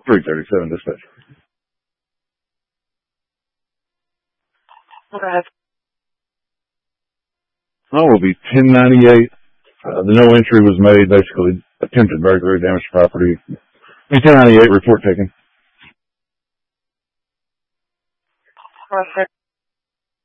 337 dispatch. Okay. Oh, will be 1098. The no entry was made, basically attempted burglary, damage to property. 1098 report taken. Perfect.